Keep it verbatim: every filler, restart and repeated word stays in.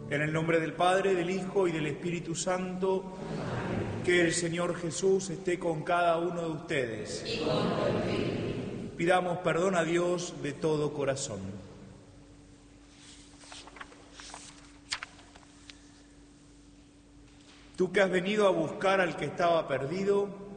En el nombre del Padre, del Hijo y del Espíritu Santo, que el Señor Jesús esté con cada uno de ustedes. Y con tu espíritu. Pidamos perdón a Dios de todo corazón. Tú que has venido a buscar al que estaba perdido,